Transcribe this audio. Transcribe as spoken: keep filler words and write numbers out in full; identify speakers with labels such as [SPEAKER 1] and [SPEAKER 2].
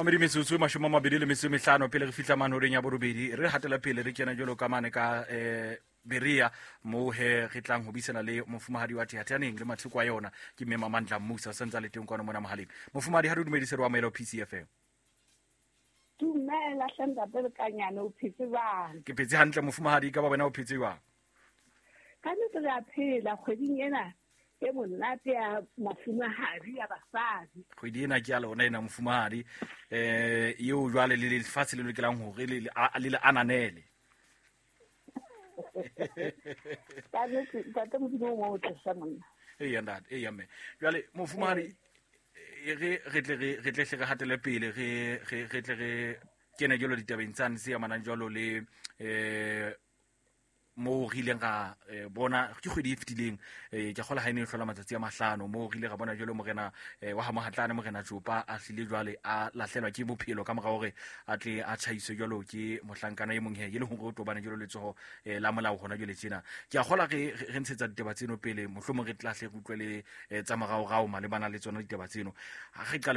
[SPEAKER 1] Amedi metsotso mashome a mabedi le metso e mehlano pele re fihla manhoreng ya borobedi re hatela pele re kena jwalo ka mane ka eh Beria mo he re tlang ho bisana le mofumahadi wa Thehataneng le matheko a yona ke mme Mamandla Musa sentse le teng kwana mona mohaleng. Mofumahadi ha re dumedise re wa maelo P C F M.
[SPEAKER 2] Dumela hlanda pele kanyana o phetse bang.
[SPEAKER 1] Ke phetse hantle mofumahadi ka ba wena o phetse jwang?
[SPEAKER 2] Ka ntse re a phela kgweding ena e monate ya mafumahadi ya basadi.
[SPEAKER 1] Kgwedi ena ke ya lona ena mofumahadi eh eo jwale le lefatshe le lokelang hore le le ananele.
[SPEAKER 2] Ka ntse ka mo dino mo tsa monna.
[SPEAKER 1] Eh ya ndat eh ya me. Jwale mofumahadi re re tle re re tle re hatele pele re re re tle re kena jolo ditabeng tsane se ya manang jolo le eh mo rile ga bona ke kgwedi e fitileng ke gola ha ine e hlola matsatsi a mahlano mo rile ga bona jolo morena wa ha mohatlana morena Jopa a hlile jwale a lahlelwa ke bophelo ka mora hore a tle a tshaiso jolo ke mohlankana e mong he ye le ho go tobana jolo le tsoho la molao hona jole tsena ke a gola re re ntshetsa ditaba tseno pele mohlomo re tlahle go utlwele tsa marao rao malebana le tsona ditaba tseno ha re